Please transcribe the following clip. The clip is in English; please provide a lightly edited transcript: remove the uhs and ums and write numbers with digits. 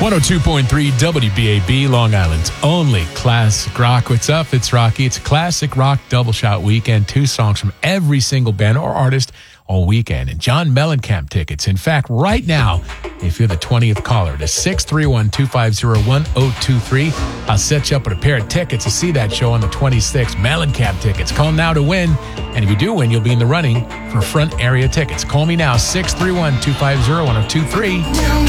102.3 WBAB, Long Island's only classic rock. What's up? It's Rocky. It's a classic rock double shot weekend. 2 songs from every single band or artist all weekend. And John Mellencamp tickets. In fact, right now, if you're the 20th caller to 631-250-1023, I'll set you up with a pair of tickets to see that show on the 26th. Mellencamp tickets. Call now to win. And if you do win, you'll be in the running for front area tickets. Call me now, 631-250-1023.